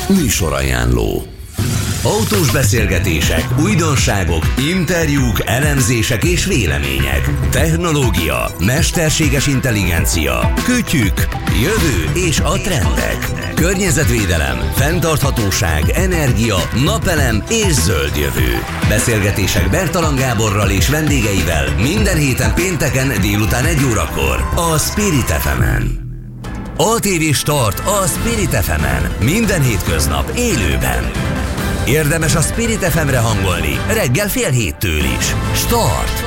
Műsorajánló. Autós beszélgetések, újdonságok, interjúk, elemzések és vélemények. Technológia, mesterséges intelligencia, kütyük, jövő és a trendek. Környezetvédelem, fenntarthatóság, energia, napelem és zöld jövő. Beszélgetések Bertalan Gáborral és vendégeivel minden héten pénteken délután 1 órakor a Spirit FM-en. ATV Start a Spirit FM-en. Minden hétköznap élőben. Érdemes a Spirit FM-re hangolni, reggel 6:30 is. Start!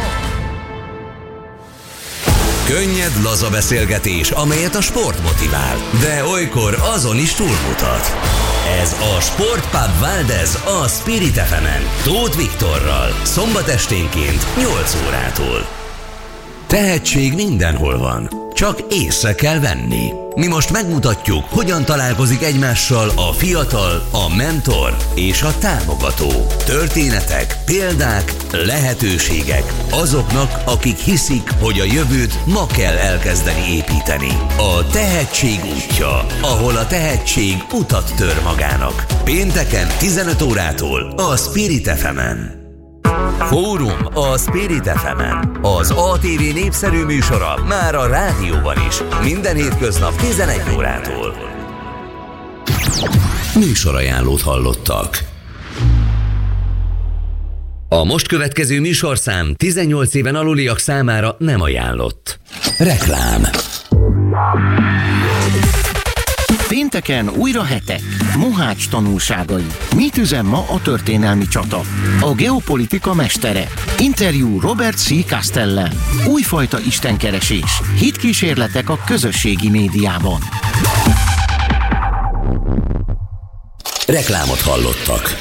Könnyed, laza beszélgetés, amelyet a sport motivál, de olykor azon is túlmutat. Ez a Sportpub Valdez a Spirit FM-en, Tóth Viktorral, szombat esténként 8 órától. Tehetség mindenhol van, csak észre kell venni. Mi most megmutatjuk, hogyan találkozik egymással a fiatal, a mentor és a támogató. Történetek, példák, lehetőségek azoknak, akik hiszik, hogy a jövőt ma kell elkezdeni építeni. A tehetség útja, ahol a tehetség utat tör magának. Pénteken 15 órától a Spirit FM-en. Fórum a Spirit FM-en. Az ATV népszerű műsora már a rádióban is. Minden hétköznap 11 órától. Műsorajánlót hallottak. A most következő műsorszám 18 éven aluliak számára nem ajánlott. Reklám. Pénteken újra hetek. Mohács tanulságai. Mit üzen ma a történelmi csata? A geopolitika mestere. Interjú Robert C. Castellel. Újfajta istenkeresés. Hitkísérletek a közösségi médiában. Reklámot hallottak.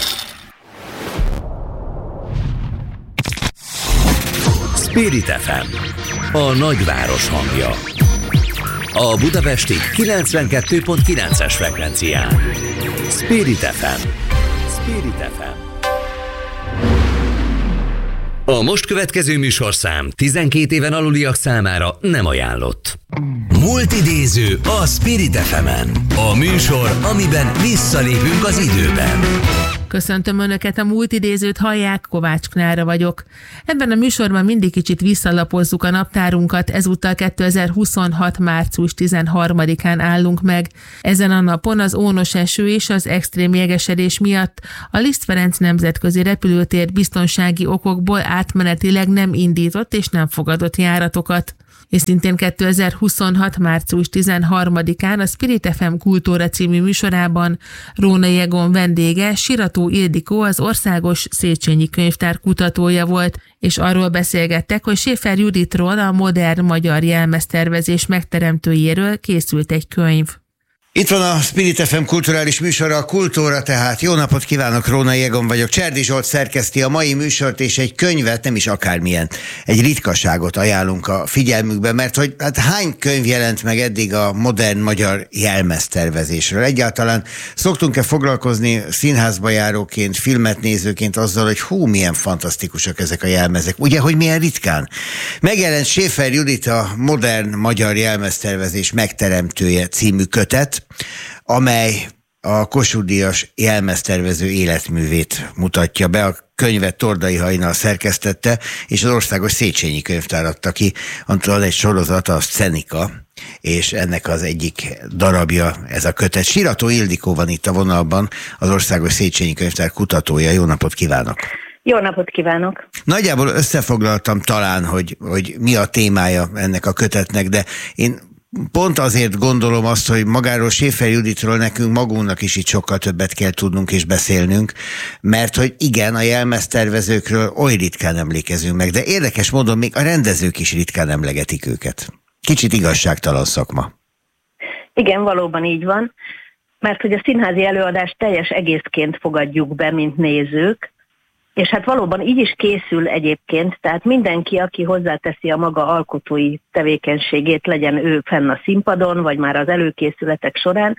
Spirit FM. A nagyváros hangja. A budapesti 92.9-es frekvencián. Spirit FM. Spirit FM. A most következő műsorszám 12 éven aluliak számára nem ajánlott. Multidéző a Spirit FM-en. A műsor, amiben visszalépünk az időben. Köszöntöm Önöket, a Multidézőt hallják, Kovács Klára vagyok. Ebben a műsorban mindig kicsit visszalapozzuk a naptárunkat, ezúttal 2026. március 13-án állunk meg. Ezen a napon az ónos eső és az extrém jegesedés miatt a Liszt Ferenc nemzetközi repülőtér biztonsági okokból átmenetileg nem indított és nem fogadott járatokat. És szintén 2026. március 13-án a Spirit FM Kultúra című műsorában Rónai Egon vendége Sirató Ildikó, az Országos Széchenyi Könyvtár kutatója volt, és arról beszélgettek, hogy Schäfer Juditról, a modern magyar jelmeztervezés megteremtőjéről készült egy könyv. Itt van a Spirit FM kulturális műsora, a Kultúra tehát. Jó napot kívánok, Rónai Egon vagyok. Cserdi Zsolt szerkeszti a mai műsort, és egy könyvet, nem is akármilyen, egy ritkaságot ajánlunk a figyelmükbe, mert hogy hát hány könyv jelent meg eddig a modern magyar jelmeztervezésről? Egyáltalán szoktunk-e foglalkozni színházba járóként, filmet nézőként azzal, hogy milyen fantasztikusak ezek a jelmezek? Ugye, hogy milyen ritkán? Megjelent Schäfer Judit, a modern magyar jelmeztervezés megteremtője című kötet, amely a Kossuth-díjas jelmeztervező életművét mutatja be. A könyvet Tordai Hajnal szerkesztette, és az Országos Széchenyi Könyvtár adta ki. Van egy sorozata, a Szenika, és ennek az egyik darabja ez a kötet. Sirató Ildikó van itt a vonalban, az Országos Széchenyi Könyvtár kutatója. Jó napot kívánok! Jó napot kívánok! Nagyjából összefoglaltam talán, hogy mi a témája ennek a kötetnek, de én pont azért gondolom azt, hogy magáról Schäfer Juditról nekünk magunknak is itt sokkal többet kell tudnunk és beszélnünk, mert hogy igen, a jelmeztervezőkről oly ritkán emlékezünk meg, de érdekes módon még a rendezők is ritkán emlegetik őket. Kicsit igazságtalan szakma. Igen, valóban így van, mert hogy a színházi előadást teljes egészként fogadjuk be, mint nézők, és hát valóban így is készül egyébként, tehát mindenki, aki hozzáteszi a maga alkotói tevékenységét, legyen ő fenn a színpadon, vagy már az előkészületek során,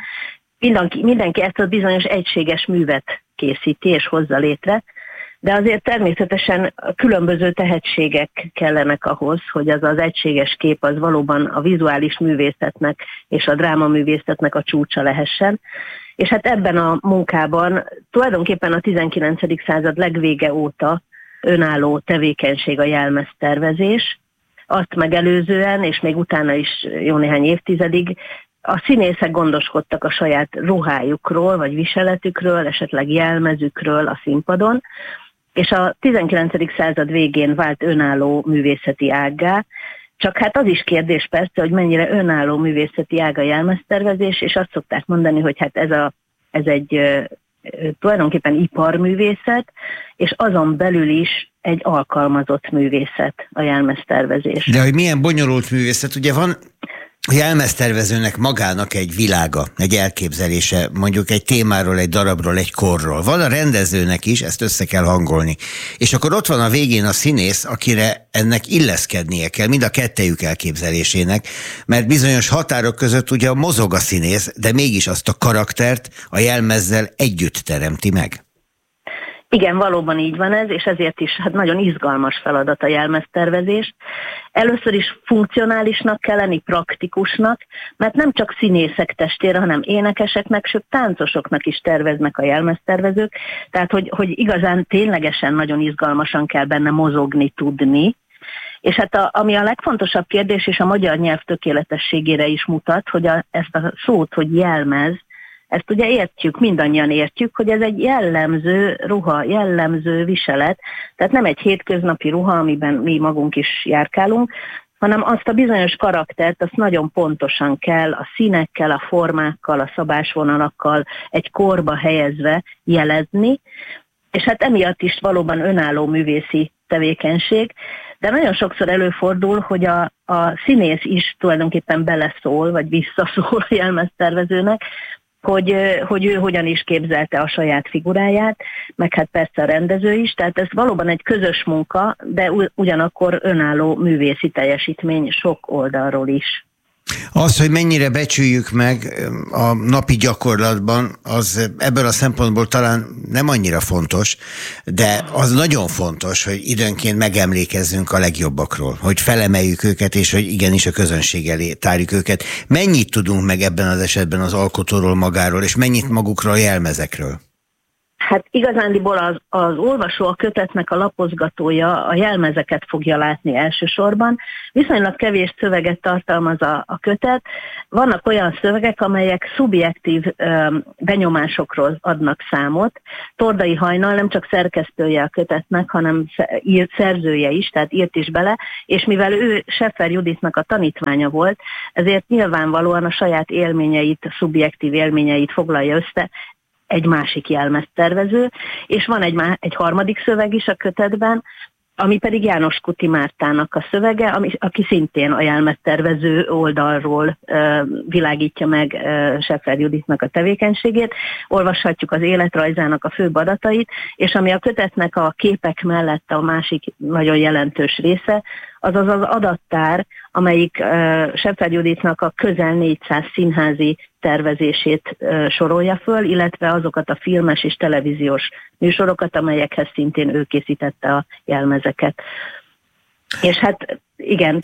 mindenki ezt a bizonyos egységes művet készíti és hozza létre, de azért természetesen különböző tehetségek kellenek ahhoz, hogy az az egységes kép az valóban a vizuális művészetnek és a drámaművészetnek a csúcsa lehessen. És hát ebben a munkában tulajdonképpen a 19. század legvége óta önálló tevékenység a jelmeztervezés, azt megelőzően, és még utána is jó néhány évtizedig a színészek gondoskodtak a saját ruhájukról, vagy viseletükről, esetleg jelmezükről a színpadon, és a 19. század végén vált önálló művészeti ággá, csak hát az is kérdés persze, hogy mennyire önálló művészeti ág a jelmeztervezés, és azt szokták mondani, hogy hát ez egy tulajdonképpen iparművészet, és azon belül is egy alkalmazott művészet a jelmeztervezés. De hogy milyen bonyolult művészet, ugye van a jelmeztervezőnek magának egy világa, egy elképzelése, mondjuk egy témáról, egy darabról, egy korról. Van a rendezőnek is, ezt össze kell hangolni. És akkor ott van a végén a színész, akire ennek illeszkednie kell, mind a kettejük elképzelésének, mert bizonyos határok között ugye mozog a színész, de mégis azt a karaktert a jelmezzel együtt teremti meg. Igen, valóban így van ez, és ezért is hát nagyon izgalmas feladat a jelmeztervezés. Először is funkcionálisnak kell lenni, praktikusnak, mert nem csak színészek testére, hanem énekeseknek, sőt táncosoknak is terveznek a jelmeztervezők, tehát hogy igazán ténylegesen nagyon izgalmasan kell benne mozogni, tudni. És hát ami a legfontosabb kérdés, és a magyar nyelv tökéletességére is mutat, hogy ezt a szót, hogy jelmez, ezt ugye értjük, mindannyian értjük, hogy ez egy jellemző ruha, jellemző viselet, tehát nem egy hétköznapi ruha, amiben mi magunk is járkálunk, hanem azt a bizonyos karaktert, azt nagyon pontosan kell a színekkel, a formákkal, a szabásvonalakkal egy korba helyezve jelezni, és hát emiatt is valóban önálló művészi tevékenység, de nagyon sokszor előfordul, hogy a színész is tulajdonképpen beleszól, vagy visszaszól a jelmeztervezőnek, hogy ő hogyan is képzelte a saját figuráját, meg hát persze a rendező is, tehát ez valóban egy közös munka, de ugyanakkor önálló művészi teljesítmény sok oldalról is. Az, hogy mennyire becsüljük meg a napi gyakorlatban, az ebből a szempontból talán nem annyira fontos, de az nagyon fontos, hogy időnként megemlékezzünk a legjobbakról, hogy felemeljük őket, és hogy igenis a közönség elé tárjuk őket. Mennyit tudunk meg ebben az esetben az alkotóról magáról, és mennyit magukról a jelmezekről? Hát igazándiból az olvasó, a kötetnek a lapozgatója a jelmezeket fogja látni elsősorban. Viszonylag kevés szöveget tartalmaz a kötet. Vannak olyan szövegek, amelyek szubjektív benyomásokról adnak számot. Tordai Hajnal nem csak szerkesztője a kötetnek, hanem szerzője is, tehát írt is bele, és mivel ő Scheffer Juditnak a tanítványa volt, ezért nyilvánvalóan a saját élményeit, a szubjektív élményeit foglalja össze, egy másik jelmeztervező, és van egy harmadik szöveg is a kötetben, ami pedig János Kuti Mártának a szövege, aki szintén a jelmeztervező oldalról világítja meg Scheffer Juditnak a tevékenységét. Olvashatjuk az életrajzának a főbb adatait, és ami a kötetnek a képek mellett a másik nagyon jelentős része, az az adattár, amelyik Scheffer Juditnak a közel 400 színházi tervezését sorolja föl, illetve azokat a filmes és televíziós műsorokat, amelyekhez szintén ő készítette a jelmezeket. És hát igen,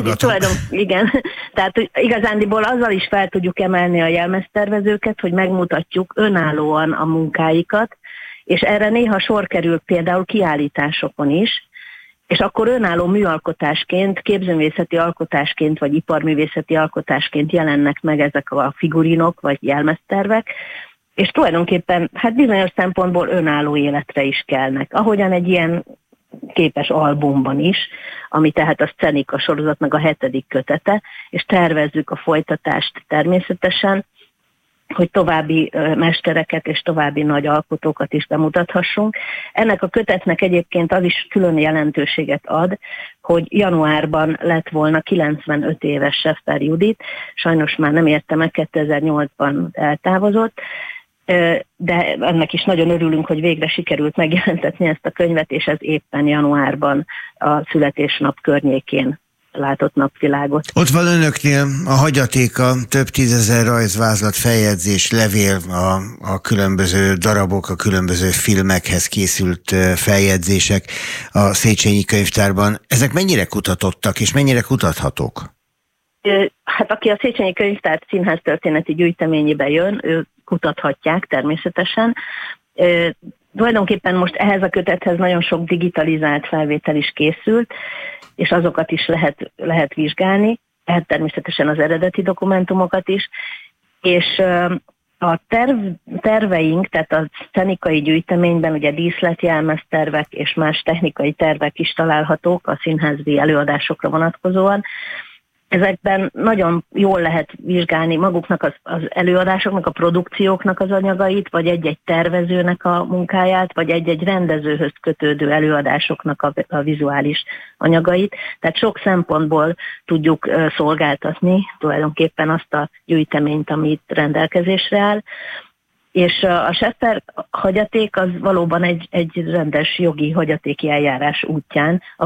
tehát igazándiból azzal is fel tudjuk emelni a jelmeztervezőket, hogy megmutatjuk önállóan a munkáikat, és erre néha sor kerül például kiállításokon is, és akkor önálló műalkotásként, képzőművészeti alkotásként, vagy iparművészeti alkotásként jelennek meg ezek a figurinok, vagy jelmeztervek, és tulajdonképpen hát bizonyos szempontból önálló életre is kelnek. Ahogyan egy ilyen képes albumban is, ami tehát a Scenika sorozatnak a 7. kötete, és tervezzük a folytatást természetesen, hogy további mestereket és további nagy alkotókat is bemutathassunk. Ennek a kötetnek egyébként az is külön jelentőséget ad, hogy januárban lett volna 95 éves Scheffer Judit, sajnos már nem érte meg, 2008-ban eltávozott, de ennek is nagyon örülünk, hogy végre sikerült megjelentetni ezt a könyvet, és ez éppen januárban a születésnap környékén látott napvilágot. Ott van önöknél a hagyatéka, több 10 000 rajzvázlat, feljegyzés, levél, a különböző darabok, a különböző filmekhez készült feljegyzések a Széchenyi Könyvtárban. Ezek mennyire kutatottak, és mennyire kutathatók? Hát aki a Széchenyi Könyvtár Színház történeti gyűjteményébe jön, ők kutathatják természetesen. Tulajdonképpen most ehhez a kötethez nagyon sok digitalizált felvétel is készült, és azokat is lehet vizsgálni, tehát természetesen az eredeti dokumentumokat is, és a terveink, tehát a szcenikai gyűjteményben ugye díszletjelmeztervek és más technikai tervek is találhatók a színházi előadásokra vonatkozóan. Ezekben nagyon jól lehet vizsgálni maguknak az előadásoknak, a produkcióknak az anyagait, vagy egy-egy tervezőnek a munkáját, vagy egy-egy rendezőhöz kötődő előadásoknak a vizuális anyagait. Tehát sok szempontból tudjuk szolgáltatni tulajdonképpen azt a gyűjteményt, amit rendelkezésre áll. És a Scheffer hagyaték az valóban egy rendes jogi hagyatéki eljárás útján a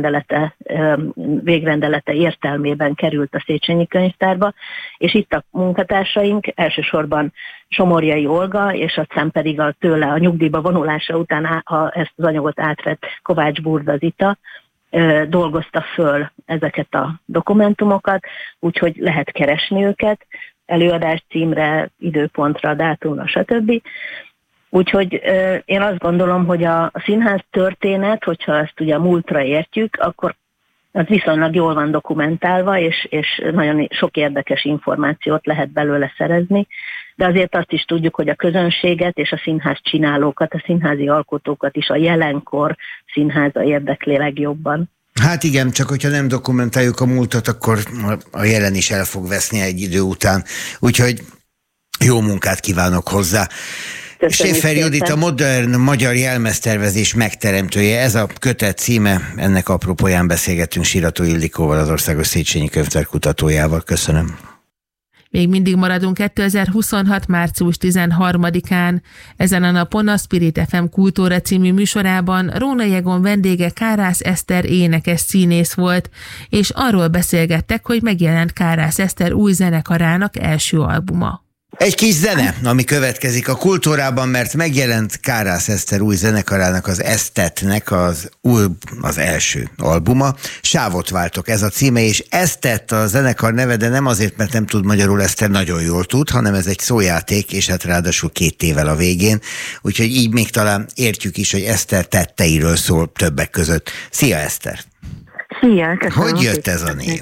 végrendelete értelmében került a Széchenyi Könyvtárba, és itt a munkatársaink, elsősorban Somorjai Olga, és aztán pedig tőle a nyugdíjba vonulása után ezt az anyagot átvett Kovács Burda Zita dolgozta föl ezeket a dokumentumokat, úgyhogy lehet keresni őket, előadás címre, időpontra, dátumra, stb. Úgyhogy én azt gondolom, hogy a színház történet, hogyha ezt ugye a múltra értjük, akkor az viszonylag jól van dokumentálva, és nagyon sok érdekes információt lehet belőle szerezni, de azért azt is tudjuk, hogy a közönséget és a színház csinálókat, a színházi alkotókat is a jelenkor színháza érdekli legjobban. Hát igen, csak hogyha nem dokumentáljuk a múltat, akkor a jelen is el fog veszni egy idő után. Úgyhogy jó munkát kívánok hozzá. Scheffer Judit, a modern magyar jelmeztervezés megteremtője. Ez a kötet címe, ennek apropóján beszélgettünk Sirató Ildikóval, az Országos Széchenyi Könyvtár kutatójával. Köszönöm. Még mindig maradunk 2026. március 13-án. Ezen a napon a Spirit FM Kultúra című műsorában Rónai Egon vendége Kárász Eszter énekes színész volt, és arról beszélgettek, hogy megjelent Kárász Eszter új zenekarának első albuma. Egy kis zene, ami következik a Kultúrában, mert megjelent Kárász Eszter új zenekarának, az Esztetnek az első albuma. Sávot váltok, ez a címe, és Esztett a zenekar neve, de nem azért, mert nem tud magyarul, Eszter nagyon jól tud, hanem ez egy szójáték, és hát ráadásul 2 tével a végén, úgyhogy így még talán értjük is, hogy Eszter tetteiről szól többek között. Szia, Eszter! Szia, köszönöm. Hogy jött ez a név?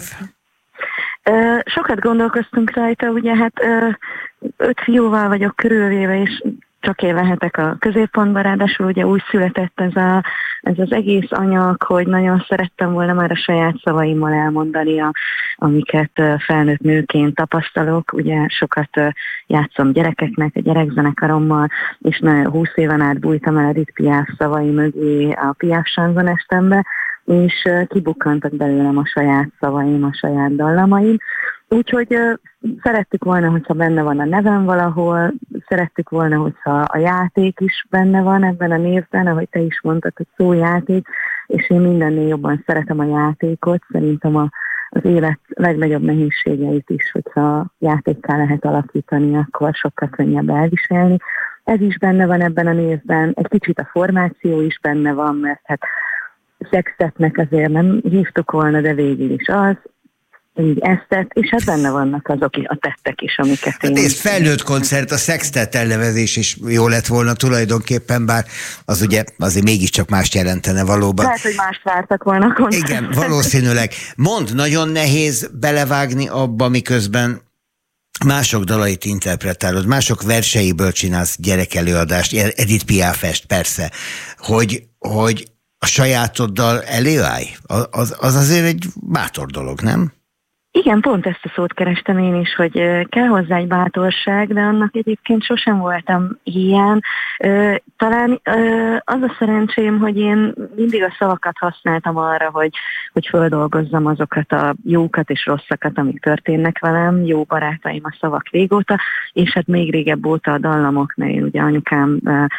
Sokat gondolkoztunk rajta, ugye hát 5 fiúval vagyok körülvéve, és csak én lehetek a középpontban, ráadásul ugye úgy született ez az egész anyag, hogy nagyon szerettem volna már a saját szavaimmal elmondani, amiket felnőtt nőként tapasztalok. Ugye sokat játszom gyerekeknek, a gyerekzenekarommal, és 20 éven át bújtam el Edith Piaf szavai mögé a Piaf Sanzonestembe, és kibukkantak belőlem a saját szavaim, a saját dallamaim. Úgyhogy szerettük volna, hogyha benne van a nevem valahol, szerettük volna, hogyha a játék is benne van ebben a névben, ahogy te is mondtad, hogy szójáték, és én mindennél jobban szeretem a játékot, szerintem az élet legnagyobb nehézségeit is, hogyha játékká lehet alakítani, akkor sokkal könnyebb elviselni. Ez is benne van ebben a névben, egy kicsit a formáció is benne van, mert hát Szextetnek azért nem hívtuk volna, de végül is az, így Esztet, és hát benne vannak azok a tettek is, amiket én... Ez felnőtt koncert, a Szextet elnevezés is jó lett volna tulajdonképpen, bár az ugye azért mégiscsak mást jelentene valóban. Lehet, hogy mást vártak volna a koncert. Igen, valószínűleg. Mondd, nagyon nehéz belevágni abba, miközben mások dalait interpretálod, mások verseiből csinálsz gyerekelőadást, Edith Piaf-est persze, hogy a sajátoddal előállj? Az azért egy bátor dolog, nem? Igen, pont ezt a szót kerestem én is, hogy kell hozzá egy bátorság, de annak egyébként sosem voltam ilyen. Talán az a szerencsém, hogy én mindig a szavakat használtam arra, hogy földolgozzam azokat a jókat és rosszakat, amik történnek velem, jó barátaim a szavak régóta, és hát még régebb óta a dallamok, mert én ugye anyukám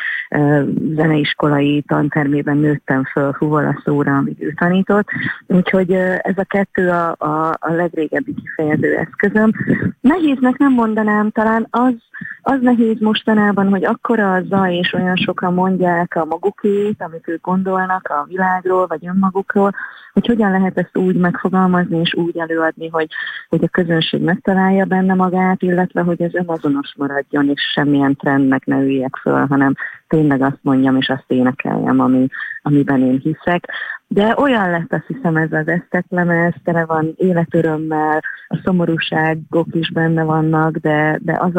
zeneiskolai tantermében nőttem föl fuvola szóra, amíg ő tanított, úgyhogy ez a kettő a legrégebbi kifejező eszközöm. Nehéznek nem mondanám, talán az Az nehéz mostanában, hogy akkora a zaj, és olyan sokan mondják a magukét, amit ők gondolnak a világról, vagy önmagukról, hogy hogyan lehet ezt úgy megfogalmazni, és úgy előadni, hogy a közönség megtalálja benne magát, illetve hogy ez önazonos maradjon, és semmilyen trendnek ne üljek föl, hanem tényleg azt mondjam, és azt énekeljem, amiben én hiszek. De olyan lett, azt hiszem, ez az esztetlemez, tele van életörömmel, a szomorúságok is benne vannak, de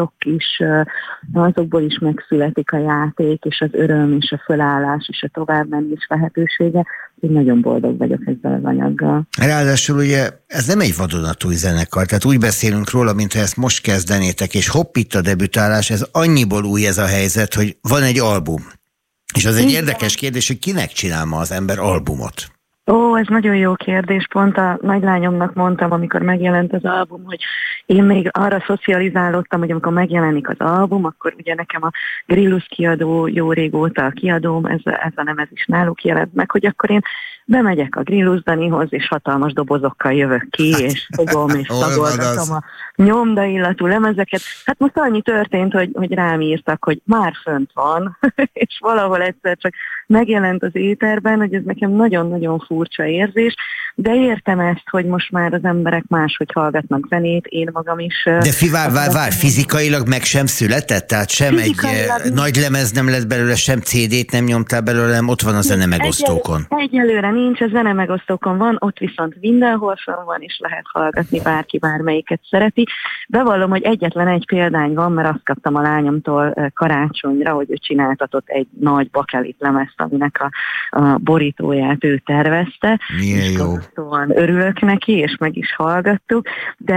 azokból is megszületik a játék, és az öröm, és a fölállás, és a továbbmenés lehetősége. Én nagyon boldog vagyok ezzel az anyaggal. Ráadásul ugye ez nem egy vadonatúj zenekar, tehát úgy beszélünk róla, mintha ezt most kezdenétek, és hopp, itt a debütálás, ez annyiból új ez a helyzet, hogy van egy album. És az egy érdekes kérdés, hogy kinek csinál ma az ember albumot? Ó, ez nagyon jó kérdés. Pont a nagylányomnak mondtam, amikor megjelent az album, hogy én még arra szocializálódtam, hogy amikor megjelenik az album, akkor ugye nekem a Grillus kiadó jó régóta a kiadóm, ez a nemez is náluk jelent meg, hogy akkor én bemegyek a Grillus Danihoz, és hatalmas dobozokkal jövök ki, és fogom, és szagolgatom a nyomdaillatú lemezeket. Hát most annyi történt, hogy rám írtak, hogy már fönt van, és valahol egyszer csak megjelent az éterben, hogy ez nekem nagyon-nagyon furcsa érzés, de értem ezt, hogy most már az emberek máshogy hallgatnak zenét, én magam is. De várj, fizikailag meg sem született? Tehát sem egy nagy lemez nem lett belőle, sem CD-t nem nyomtál belőle, nem ott van a zenemegosztókon. Egyelőre nincs, a zenemegosztókon van, ott viszont mindenhol van, és lehet hallgatni, bárki bármelyiket szereti. Bevallom, hogy egyetlen egy példány van, mert azt kaptam a lányomtól karácsonyra, hogy ő csináltatott egy nagy bakelit lemezt, aminek a borítóját ő tervezte. Milyen jó. Szóval örülök neki, és meg is hallgattuk,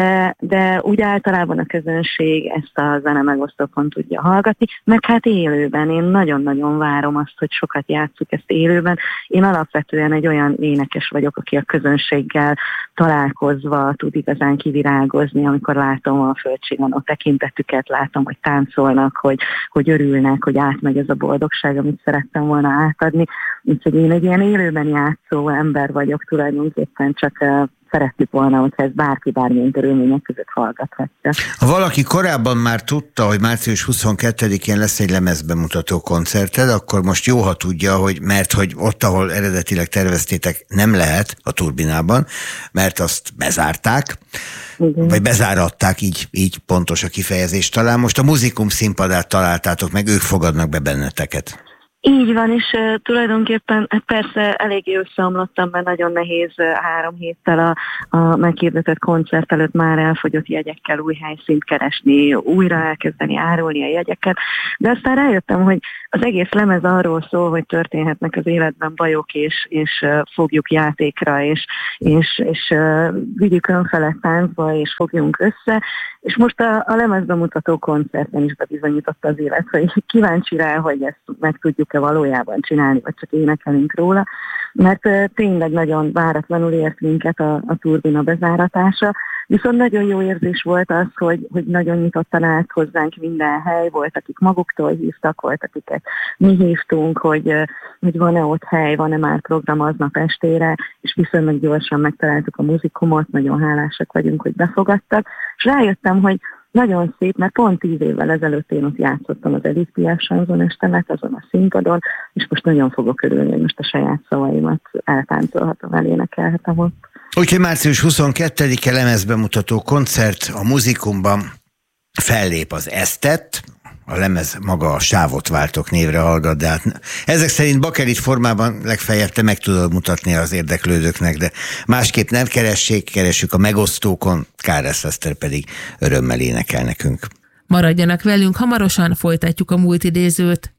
de úgy általában a közönség ezt a zenemegosztókon tudja hallgatni, meg hát élőben. Én nagyon-nagyon várom azt, hogy sokat játsszuk ezt élőben. Én alapvetően egy olyan énekes vagyok, aki a közönséggel találkozva tud igazán kivirágozni, amikor látom a földcsillanó tekintetüket, látom, hogy táncolnak, hogy örülnek, hogy átmegy ez a boldogság, amit szerettem volna átadni. Úgyhogy én egy ilyen élőben játszó ember vagyok tulajdonképpen, csak szerettük volna, hogyha ez bárki bármilyen körülmények között hallgathatja. Ha valaki korábban már tudta, hogy március 22-én lesz egy lemezbemutató koncerted, akkor most jó, ha tudja, mert hogy ott, ahol eredetileg terveztétek, nem lehet a Turbinában, mert azt bezárták, igen. Vagy bezáratták, így pontos a kifejezés talán. Most a Muzikum színpadát találtátok meg, ők fogadnak be benneteket. Így van, és tulajdonképpen persze eléggé összeomlottam, mert nagyon nehéz 3 héttel a meghirdetett koncert előtt már elfogyott jegyekkel új helyszínt keresni, újra elkezdeni árulni a jegyeket, de aztán rájöttem, hogy az egész lemez arról szól, hogy történhetnek az életben bajok, és fogjuk játékra, és vigyük önfelett táncba, és fogjunk össze, és most a lemezbemutató koncerten is bebizonyította az élet, hogy kíváncsi rá, hogy ezt meg tudjuk-e valójában csinálni, vagy csak énekelünk róla, mert tényleg nagyon váratlanul ért minket a turbina bezáratása, viszont nagyon jó érzés volt az, hogy nagyon nyitottan állt hozzánk minden hely, volt, akik maguktól hívtak, volt, akiket mi hívtunk, hogy van-e ott hely, van-e már program aznap estére, és viszonylag gyorsan megtaláltuk a Muzikumot, nagyon hálásak vagyunk, hogy befogadtak, és rájöttem, hogy nagyon szép, mert pont 10 évvel ezelőtt én ott játszottam az Edith Piaf sanzonestemet azon a színpadon, és most nagyon fogok örülni, hogy most a saját szavaimat eltáncolhatom, elénekelhetem ott. Úgyhogy március 22-e lemezbemutató koncert a Muzikumban, fellép az Esztett, a lemez maga a Sávot váltok névre hallgat, de hát ezek szerint bakelit formában legfeljebb te meg tudod mutatni az érdeklődőknek, de másképp nem keressük a megosztókon, Káresz Eszter pedig örömmel énekel nekünk. Maradjanak velünk, hamarosan folytatjuk a múlt idézőt.